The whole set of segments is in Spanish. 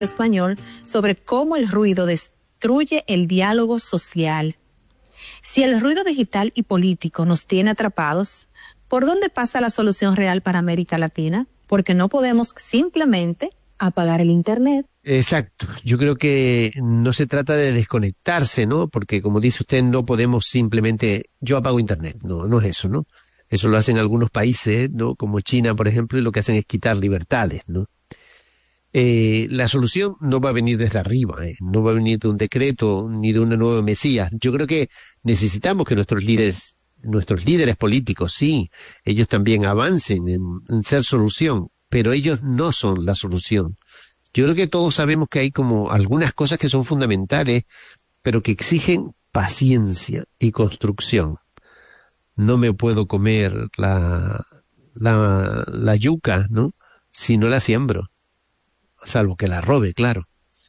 español sobre cómo el ruido destruye el diálogo social. Si el ruido digital y político nos tiene atrapados, ¿por dónde pasa la solución real para América Latina? Porque no podemos simplemente apagar el Internet. Exacto. Yo creo que no se trata de desconectarse, ¿no? Porque como dice usted, no podemos simplemente, yo apago Internet. No, no es eso, ¿no? Eso lo hacen algunos países, ¿no? Como China, por ejemplo, y lo que hacen es quitar libertades, ¿no? La solución no va a venir desde arriba, no va a venir de un decreto ni de una nueva mesías. Yo creo que necesitamos que nuestros líderes políticos, sí, ellos también avancen en ser solución, pero ellos no son la solución. Yo creo que todos sabemos que hay como algunas cosas que son fundamentales, pero que exigen paciencia y construcción. No me puedo comer la yuca, ¿no? Si no la siembro. Salvo que la robe, claro.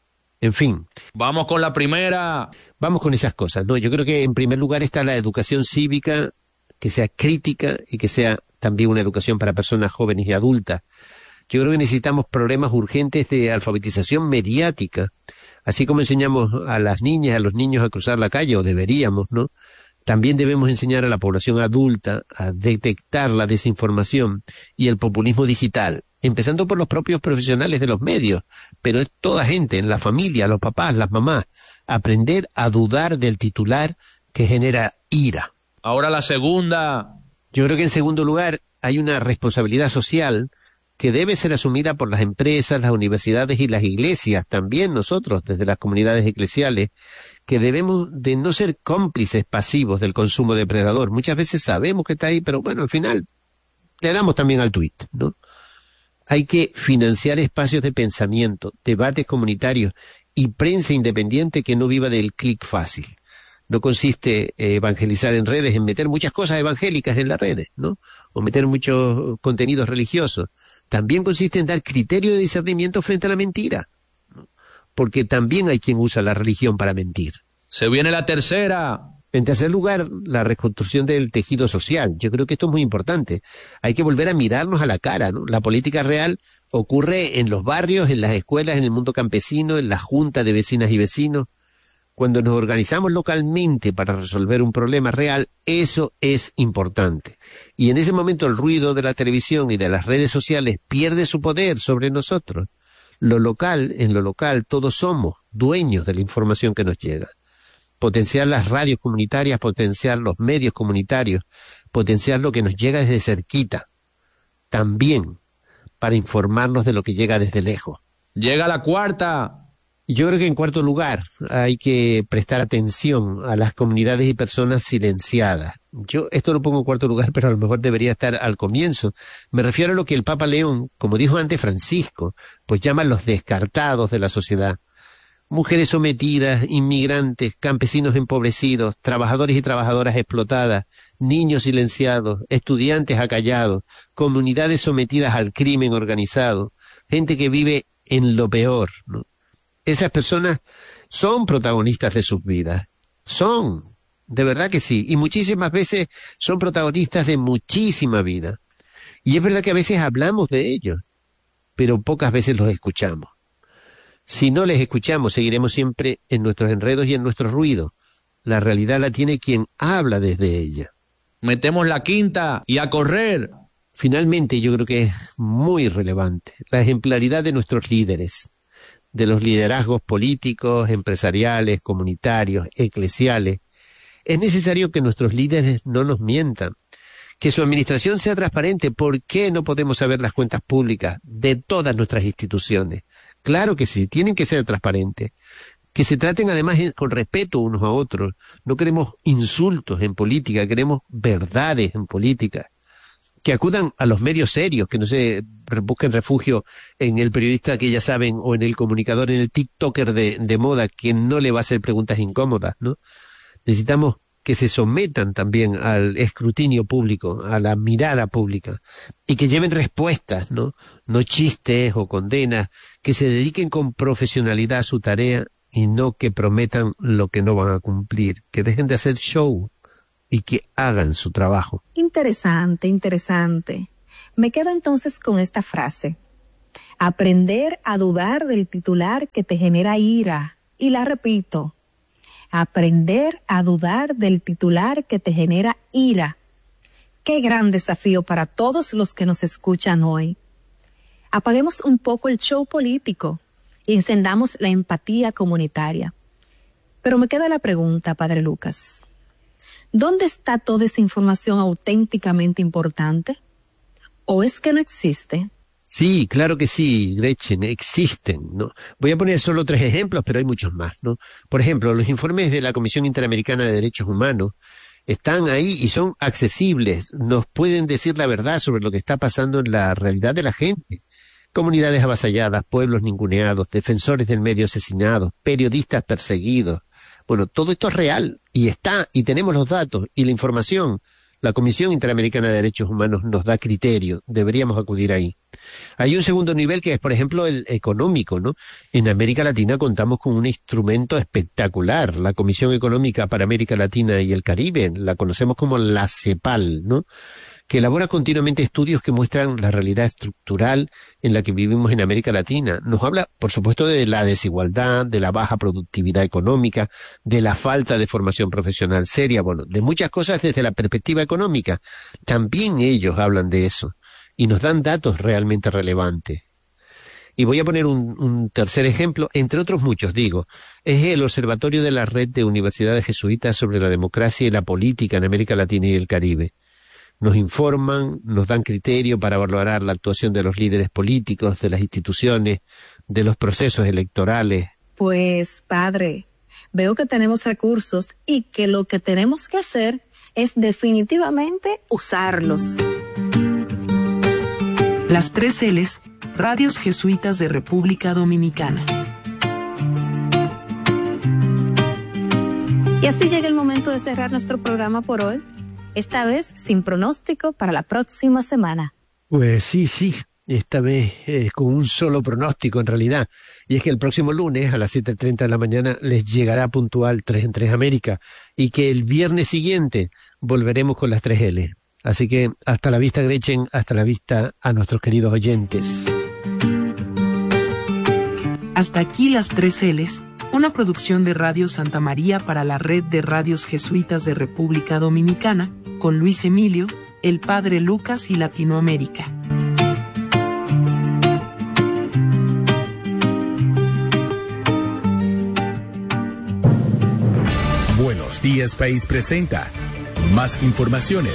En fin. Vamos con la primera. Vamos con esas cosas, ¿no? Yo creo que en primer lugar está la educación cívica, que sea crítica y que sea también una educación para personas jóvenes y adultas. Yo creo que necesitamos problemas urgentes de alfabetización mediática. Así como enseñamos a las niñas, a los niños a cruzar la calle, o deberíamos, ¿no? También debemos enseñar a la población adulta a detectar la desinformación y el populismo digital, empezando por los propios profesionales de los medios, pero es toda gente, en la familia, los papás, las mamás, aprender a dudar del titular que genera ira. Ahora la segunda. Yo creo que en segundo lugar hay una responsabilidad social que debe ser asumida por las empresas, las universidades y las iglesias, también nosotros, desde las comunidades eclesiales, que debemos de no ser cómplices pasivos del consumo depredador. Muchas veces sabemos que está ahí, pero bueno, al final le damos también al tuit, ¿no? Hay que financiar espacios de pensamiento, debates comunitarios y prensa independiente que no viva del clic fácil. No consiste evangelizar en redes, en meter muchas cosas evangélicas en las redes, ¿no? O meter muchos contenidos religiosos. También consiste en dar criterio de discernimiento frente a la mentira, ¿no? Porque también hay quien usa la religión para mentir. Se viene la tercera. En tercer lugar, la reconstrucción del tejido social. Yo creo que esto es muy importante. Hay que volver a mirarnos a la cara, ¿no? La política real ocurre en los barrios, en las escuelas, en el mundo campesino, en la junta de vecinas y vecinos. Cuando nos organizamos localmente para resolver un problema real, eso es importante. Y en ese momento el ruido de la televisión y de las redes sociales pierde su poder sobre nosotros. En lo local, todos somos dueños de la información que nos llega. Potenciar las radios comunitarias, potenciar los medios comunitarios, potenciar lo que nos llega desde cerquita. También para informarnos de lo que llega desde lejos. Llega la cuarta. Yo creo que en cuarto lugar hay que prestar atención a las comunidades y personas silenciadas. Yo esto lo pongo en cuarto lugar, pero a lo mejor debería estar al comienzo. Me refiero a lo que el Papa León, como dijo antes Francisco, pues llama los descartados de la sociedad. Mujeres sometidas, inmigrantes, campesinos empobrecidos, trabajadores y trabajadoras explotadas, niños silenciados, estudiantes acallados, comunidades sometidas al crimen organizado, gente que vive en lo peor, ¿no? Esas personas son protagonistas de sus vidas. Son, de verdad que sí. Y muchísimas veces son protagonistas de muchísima vida. Y es verdad que a veces hablamos de ellos, pero pocas veces los escuchamos. Si no les escuchamos, seguiremos siempre en nuestros enredos y en nuestro ruido. La realidad la tiene quien habla desde ella. Metemos la quinta y a correr. Finalmente, yo creo que es muy relevante la ejemplaridad de nuestros líderes, de los liderazgos políticos, empresariales, comunitarios, eclesiales. Es necesario que nuestros líderes no nos mientan, que su administración sea transparente. ¿Por qué no podemos saber las cuentas públicas de todas nuestras instituciones? Claro que sí, tienen que ser transparentes. Que se traten además con respeto unos a otros. No queremos insultos en política, queremos verdades en política. Que acudan a los medios serios, que no se busquen refugio en el periodista que ya saben, o en el comunicador, en el tiktoker de moda, que no le va a hacer preguntas incómodas, ¿no? Necesitamos que se sometan también al escrutinio público, a la mirada pública, y que lleven respuestas, ¿no? No chistes o condenas, que se dediquen con profesionalidad a su tarea y no que prometan lo que no van a cumplir, que dejen de hacer show y que hagan su trabajo. Interesante, interesante. Me quedo entonces con esta frase. Aprender a dudar del titular que te genera ira. Y la repito, aprender a dudar del titular que te genera ira. Qué gran desafío para todos los que nos escuchan hoy. Apaguemos un poco el show político y encendamos la empatía comunitaria. Pero me queda la pregunta, Padre Lucas. ¿Dónde está toda esa información auténticamente importante? ¿O es que no existe? Sí, claro que sí, Gretchen, existen, ¿no? Voy a poner solo 3 ejemplos, pero hay muchos más, ¿no? Por ejemplo, los informes de la Comisión Interamericana de Derechos Humanos están ahí y son accesibles, nos pueden decir la verdad sobre lo que está pasando en la realidad de la gente. Comunidades avasalladas, pueblos ninguneados, defensores del medio asesinados, periodistas perseguidos. Bueno, todo esto es real y está, y tenemos los datos y la información. La Comisión Interamericana de Derechos Humanos nos da criterio, deberíamos acudir ahí. Hay un segundo nivel que es, por ejemplo, el económico, ¿no? En América Latina contamos con un instrumento espectacular, la Comisión Económica para América Latina y el Caribe, la conocemos como la CEPAL, ¿no? Que elabora continuamente estudios que muestran la realidad estructural en la que vivimos en América Latina. Nos habla, por supuesto, de la desigualdad, de la baja productividad económica, de la falta de formación profesional seria, bueno, de muchas cosas desde la perspectiva económica. También ellos hablan de eso y nos dan datos realmente relevantes. Y voy a poner un tercer ejemplo, entre otros muchos, digo, es el Observatorio de la Red de Universidades Jesuitas sobre la Democracia y la Política en América Latina y el Caribe. Nos informan, nos dan criterio para valorar la actuación de los líderes políticos, de las instituciones, de los procesos electorales. Pues, padre, veo que tenemos recursos y que lo que tenemos que hacer es definitivamente usarlos. Las 3 L's, Radios Jesuitas de República Dominicana. Y así llega el momento de cerrar nuestro programa por hoy. Esta vez sin pronóstico para la próxima semana. Pues sí, esta vez con un solo pronóstico en realidad. Y es que el próximo lunes a las 7:30 de la mañana les llegará puntual 3 en 3 América. Y que el viernes siguiente volveremos con las 3 L. Así que hasta la vista, Gretchen, hasta la vista a nuestros queridos oyentes. Hasta aquí las 3 L's, una producción de Radio Santa María para la Red de Radios Jesuitas de República Dominicana, con Luis Emilio, el Padre Lucas y Latinoamérica. Buenos Días País presenta más informaciones.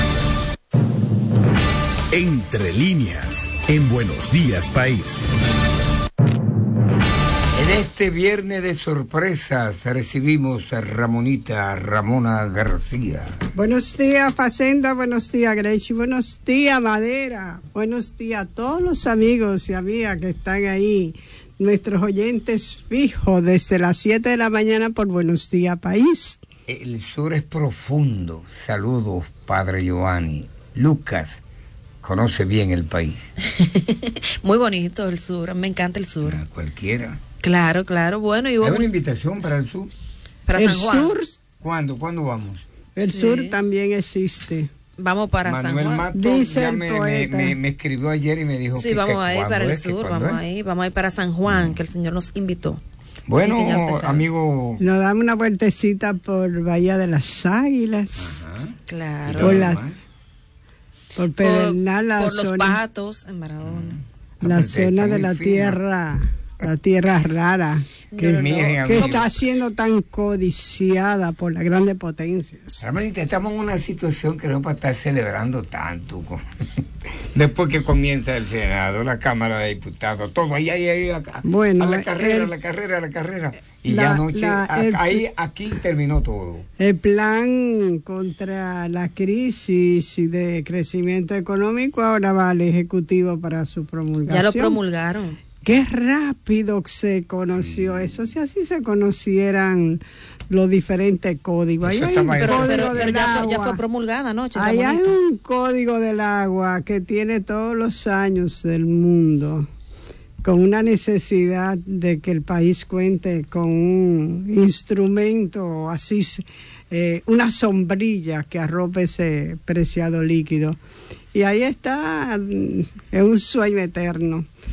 Entre líneas, en Buenos Días País. En este viernes de sorpresas recibimos a Ramona García. Buenos días, Facenda, buenos días, Grechi, buenos días, Madera, buenos días a todos los amigos y amigas que están ahí, nuestros oyentes fijos desde las 7 de la mañana por Buenos Días País. El sur es profundo. Saludos, Padre Giovanni. Lucas conoce bien el país. Muy bonito el sur, me encanta el sur. A cualquiera. Claro, bueno. Y ¿Hay una invitación para el sur? Para el San Juan. Sur, ¿Cuándo vamos? el sur también existe. Vamos para Manuel San Juan. Mato Dice ya el poeta. me escribió ayer y me dijo Sí, que vamos a ir ¿cuándo para el es? sur, vamos a ir para San Juan, que el Señor nos invitó. Bueno, Sí, que ya usted sabe. amigo. Nos damos una vueltecita por Bahía de las Águilas, Claro. por por Pedernal, la por los zona, patos en Maradona. la zona de la tierra rara, que está siendo tan codiciada por las grandes potencias. Realmente estamos en una situación que no para estar celebrando tanto. Después que comienza el Senado, la Cámara de Diputados, todo ahí, acá. Bueno, a la carrera. Y ya anoche, aquí terminó todo. El plan contra la crisis y de crecimiento económico ahora va al Ejecutivo para su promulgación. Ya lo promulgaron. Qué rápido se conoció eso, si así se conocieran los diferentes códigos. Ahí hay un código del agua. Ya fue promulgada anoche. Ahí hay un código del agua que tiene todos los años del mundo, con una necesidad de que el país cuente con un instrumento así, una sombrilla que arrope ese preciado líquido. Y ahí está, es un sueño eterno.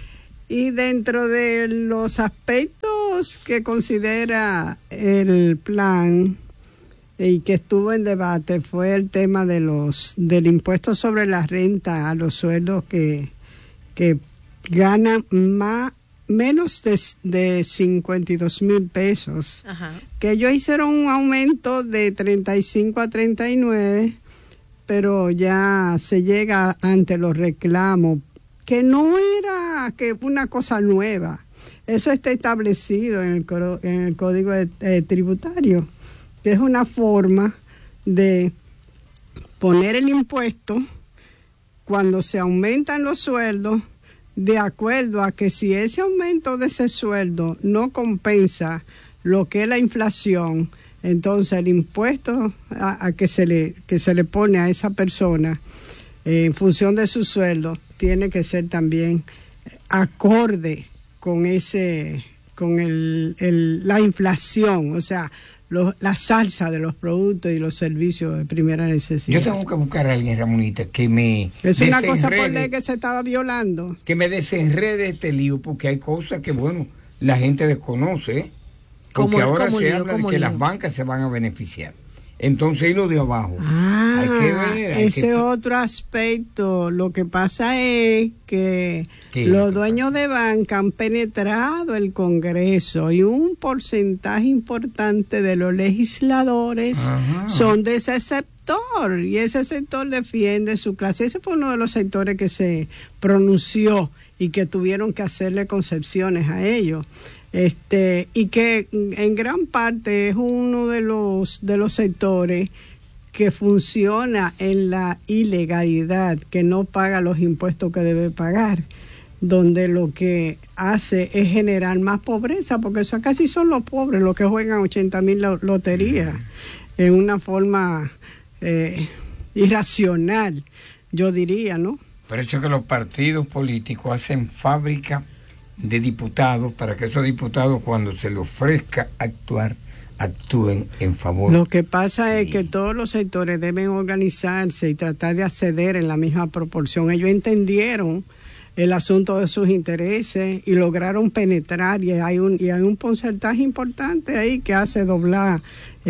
Y dentro de los aspectos que considera el plan y que estuvo en debate fue el tema del impuesto sobre la renta a los sueldos que ganan menos de 52,000 pesos. Ajá. Que ellos hicieron un aumento de 35 a 39, pero ya se llega ante los reclamos, que no era que una cosa nueva. Eso está establecido en el Código Tributario, que es una forma de poner el impuesto cuando se aumentan los sueldos, de acuerdo a que si ese aumento de ese sueldo no compensa lo que es la inflación, entonces el impuesto que se le pone a esa persona en función de su sueldo tiene que ser también acorde con la inflación, o sea, la salsa de los productos y los servicios de primera necesidad. Yo tengo que buscar a alguien, Ramonita, que me es una cosa por ley que se estaba violando. Que me desenrede este lío, porque hay cosas que, bueno, la gente desconoce, ¿eh? Porque ahora se habla de que las bancas se van a beneficiar. Entonces, y lo de abajo. Hay que ver. Ese otro aspecto. Lo que pasa es que los dueños de banca han penetrado el Congreso y un porcentaje importante de los legisladores son de ese sector. Y ese sector defiende su clase. Ese fue uno de los sectores que se pronunció y que tuvieron que hacerle concesiones a ellos. Y que en gran parte es uno de los sectores que funciona en la ilegalidad, que no paga los impuestos que debe pagar, donde lo que hace es generar más pobreza, porque eso casi son los pobres los que juegan 80,000 loterías en una forma irracional, yo diría, ¿no? Por eso es que los partidos políticos hacen fábrica de diputados para que esos diputados, cuando se les ofrezca actuar, actúen en favor. Lo que pasa es que todos los sectores deben organizarse y tratar de acceder en la misma proporción. Ellos entendieron el asunto de sus intereses y lograron penetrar, y hay un porcentaje importante ahí que hace doblar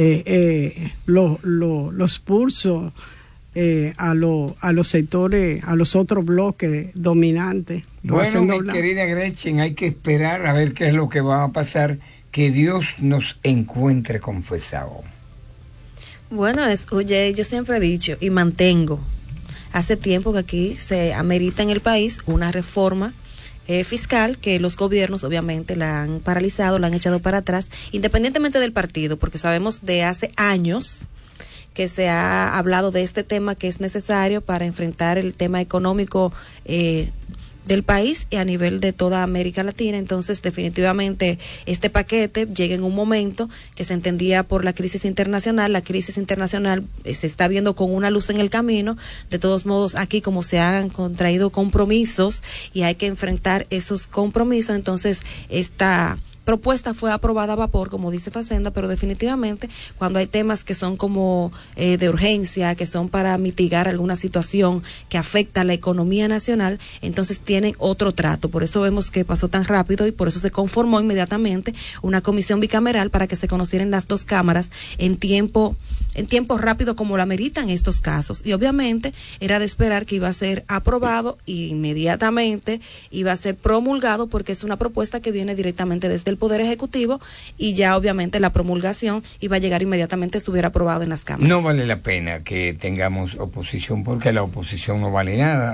los pulsos a los sectores, a los otros bloques dominantes. Bueno, mi querida Gretchen, hay que esperar a ver qué es lo que va a pasar, que Dios nos encuentre confesado. Bueno, oye, yo siempre he dicho y mantengo, hace tiempo que aquí se amerita en el país una reforma fiscal, que los gobiernos obviamente la han paralizado, la han echado para atrás, independientemente del partido, porque sabemos de hace años que se ha hablado de este tema que es necesario para enfrentar el tema económico del país y a nivel de toda América Latina. Entonces, definitivamente, este paquete llega en un momento que se entendía por la crisis internacional. La crisis internacional se está viendo con una luz en el camino. De todos modos, aquí como se han contraído compromisos y hay que enfrentar esos compromisos, entonces esta propuesta fue aprobada a vapor, como dice Facenda, pero definitivamente cuando hay temas que son como de urgencia, que son para mitigar alguna situación que afecta a la economía nacional, entonces tienen otro trato. Por eso vemos que pasó tan rápido y por eso se conformó inmediatamente una comisión bicameral para que se conocieran las dos cámaras en tiempo rápido, como la meritan estos casos. Y obviamente era de esperar que iba a ser aprobado e inmediatamente iba a ser promulgado, porque es una propuesta que viene directamente desde el Poder Ejecutivo, y ya obviamente la promulgación iba a llegar inmediatamente, estuviera aprobado en las cámaras. No vale la pena que tengamos oposición, porque la oposición no vale nada.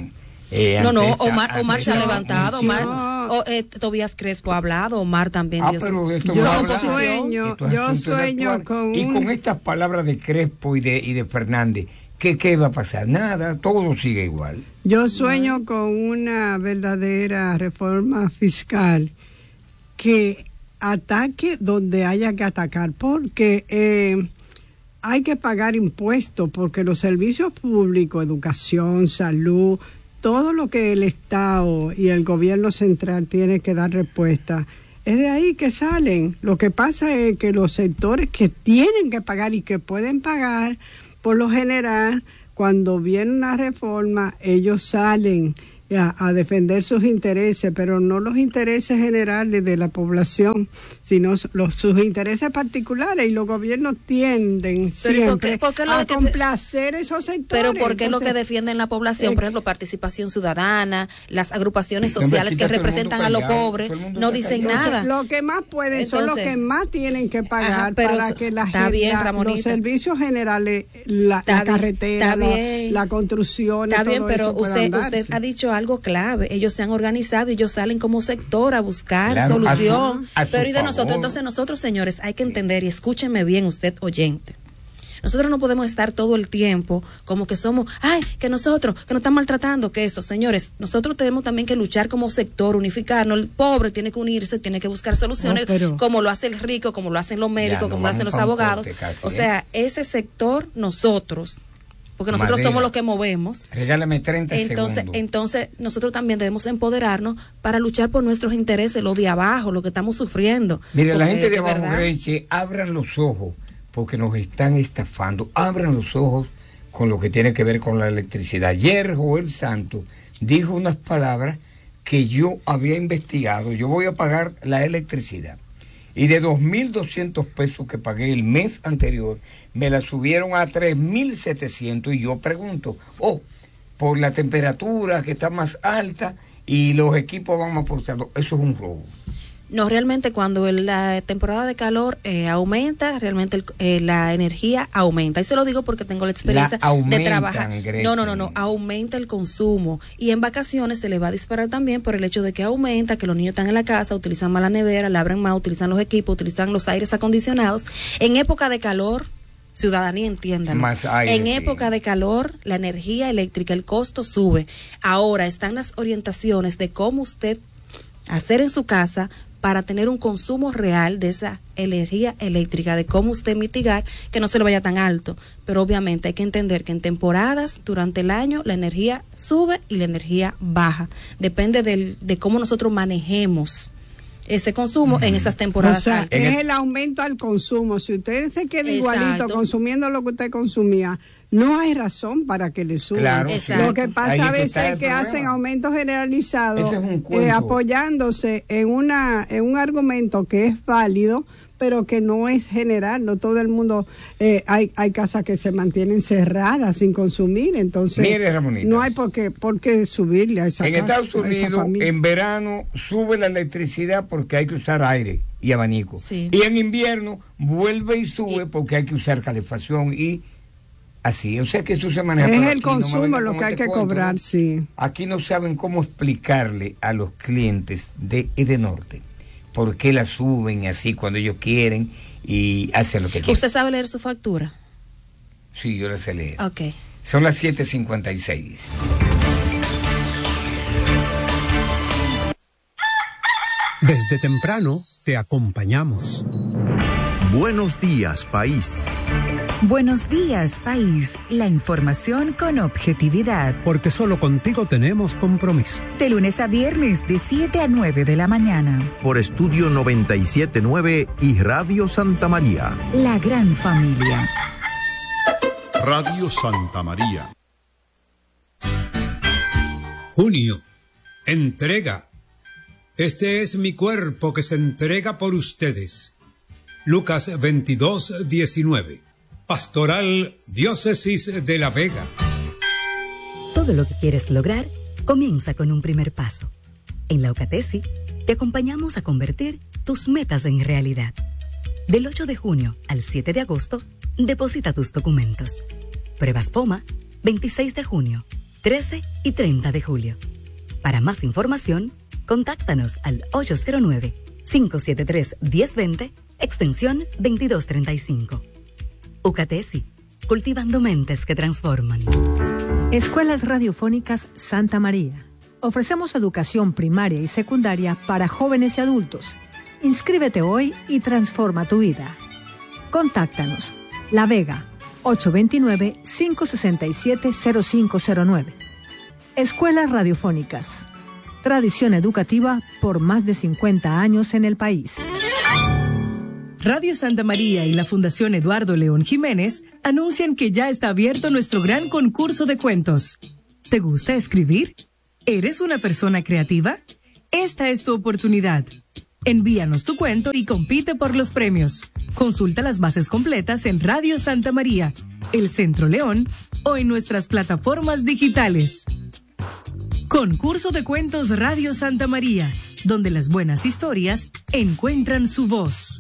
Omar se ha levantado, Tobías Crespo ha hablado, Omar también dio yo sueño con y con estas palabras de Crespo y de Fernández, ¿qué va a pasar? Nada, todo sigue igual. Yo sueño con una verdadera reforma fiscal que ataque donde haya que atacar, porque hay que pagar impuestos, porque los servicios públicos, educación, salud, todo lo que el Estado y el gobierno central tiene que dar respuesta, es de ahí que salen. Lo que pasa es que los sectores que tienen que pagar y que pueden pagar, por lo general, cuando viene una reforma, ellos salen a defender sus intereses, pero no los intereses generales de la población, sino sus intereses particulares, y los gobiernos tienden siempre a complacer esos sectores. Pero ¿por qué lo que defienden la población? Por ejemplo, participación ciudadana, las agrupaciones sociales que representan a los pobres, no dicen nada. Lo que más pueden son los que más tienen que pagar para que los servicios generales, la carretera, la construcción, está bien, pero usted ha dicho algo clave. Ellos se han organizado y ellos salen como sector a buscar solución. Pero y de nosotros, entonces nosotros, señores, hay que entender, y escúcheme bien usted, oyente. Nosotros no podemos estar todo el tiempo como que somos, que nosotros, que nos están maltratando, que esto, señores, nosotros tenemos también que luchar como sector, unificarnos. El pobre tiene que unirse, tiene que buscar soluciones, como lo hace el rico, como lo hacen los médicos, como lo hacen los abogados. O sea, ese sector, nosotros, porque nosotros somos los que movemos. Regálame 30 segundos. Entonces, nosotros también debemos empoderarnos para luchar por nuestros intereses, lo de abajo, lo que estamos sufriendo. Mire, la gente de abajo, Greche, abran los ojos, porque nos están estafando. Abran los ojos con lo que tiene que ver con la electricidad. Ayer Joel Santos dijo unas palabras que yo había investigado. Yo voy a pagar la electricidad. Y de 2.200 pesos que pagué el mes anterior, me la subieron a 3.700. Y yo pregunto, por la temperatura que está más alta y los equipos van más forzados, eso es un robo. No, realmente cuando la temporada de calor aumenta, realmente la energía aumenta. Y se lo digo porque tengo la experiencia de trabajar. No, aumenta el consumo. Y en vacaciones se le va a disparar también por el hecho de que aumenta, que los niños están en la casa, utilizan más la nevera, la abren más, utilizan los equipos, utilizan los aires acondicionados. En época de calor, ciudadanía, entiendan. En época de calor, la energía eléctrica, el costo sube. Ahora están las orientaciones de cómo usted hacer en su casa para tener un consumo real de esa energía eléctrica, de cómo usted mitigar que no se le vaya tan alto. Pero obviamente hay que entender que en temporadas, durante el año, la energía sube y la energía baja. Depende de cómo nosotros manejemos ese consumo en esas temporadas. O sea, es el aumento al consumo. Si usted se queda igualito consumiendo lo que usted consumía, no hay razón para que le suban. Claro, lo que pasa a veces es que hacen aumentos generalizados apoyándose en un argumento que es válido, pero que no es general. No todo el mundo, hay casas que se mantienen cerradas sin consumir, entonces mire, Ramonita, no hay por qué subirle a esa casa. En Estados Unidos, en verano sube la electricidad porque hay que usar aire y abanico. Sí. Y en invierno vuelve y sube porque hay que usar calefacción y así, o sea que eso se maneja. Es el consumo lo que hay que cobrar, sí. Aquí no saben cómo explicarle a los clientes de Edenorte por qué la suben así cuando ellos quieren y hacen lo que quieren. ¿Usted sabe leer su factura? Sí, yo la sé leer. Ok. Son las 7:56. Desde temprano te acompañamos. Buenos días, país. Buenos días, país. La información con objetividad. Porque solo contigo tenemos compromiso. De lunes a viernes, de 7 a 9 de la mañana. Por Estudio 97.9 y Radio Santa María. La gran familia. Radio Santa María. Junio. Entrega. Este es mi cuerpo que se entrega por ustedes. Lucas 22:19. Pastoral Diócesis de La Vega. Todo lo que quieres lograr comienza con un primer paso. En la UCATESI te acompañamos a convertir tus metas en realidad. Del 8 de junio al 7 de agosto, deposita tus documentos. Pruebas POMA, 26 de junio, 13 y 30 de julio. Para más información, contáctanos al 809-573-1020, extensión 2235. UCATESI, cultivando mentes que transforman. Escuelas Radiofónicas Santa María. Ofrecemos educación primaria y secundaria para jóvenes y adultos. Inscríbete hoy y transforma tu vida. Contáctanos. La Vega, 829-567-0509. Escuelas Radiofónicas. Tradición educativa por más de 50 años en el país. Radio Santa María y la Fundación Eduardo León Jiménez anuncian que ya está abierto nuestro gran concurso de cuentos. ¿Te gusta escribir? ¿Eres una persona creativa? Esta es tu oportunidad. Envíanos tu cuento y compite por los premios. Consulta las bases completas en Radio Santa María, El Centro León o en nuestras plataformas digitales. Concurso de Cuentos Radio Santa María, donde las buenas historias encuentran su voz.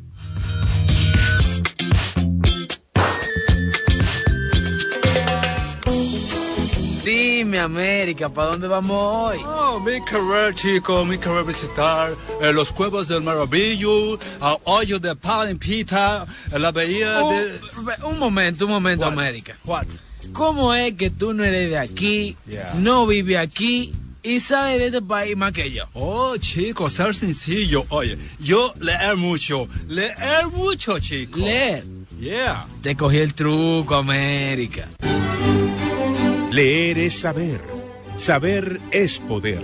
Dime, América, ¿para dónde vamos hoy? Oh, mi querer, chico, mi querer visitar los Cuevos del Maravillo, el hoyo de Palimpita, la bahía de... Un momento, What? América. What? ¿Cómo es que tú no eres de aquí, no vives aquí y sabes de este país más que yo? Oh, chico, ser sencillo. Oye, yo leer mucho, chico. ¿Leer? Yeah. Te cogí el truco, América. Leer es saber. Saber es poder.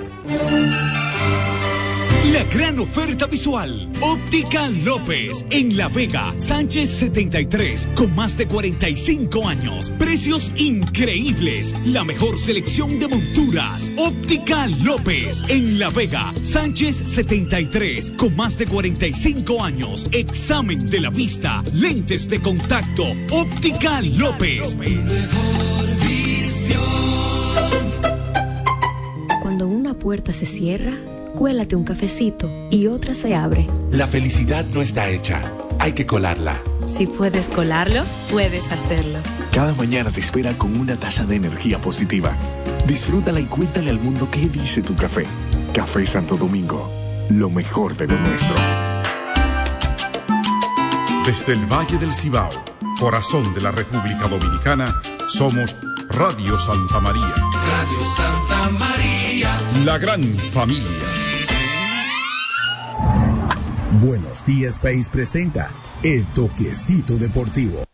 La gran oferta visual. Óptica López, en La Vega, Sánchez 73, con más de 45 años. Precios increíbles. La mejor selección de monturas. Óptica López, en La Vega, Sánchez 73, con más de 45 años. Examen de la vista, lentes de contacto. Óptica López. Cuando una puerta se cierra, cuélate un cafecito y otra se abre. La felicidad no está hecha, hay que colarla. Si puedes colarlo, puedes hacerlo. Cada mañana te espera con una taza de energía positiva. Disfrútala y cuéntale al mundo qué dice tu café. Café Santo Domingo, lo mejor de lo nuestro. Desde el Valle del Cibao, corazón de la República Dominicana, somos Radio Santa María. Radio Santa María. La gran familia. Buenos Días País presenta El Toquecito Deportivo.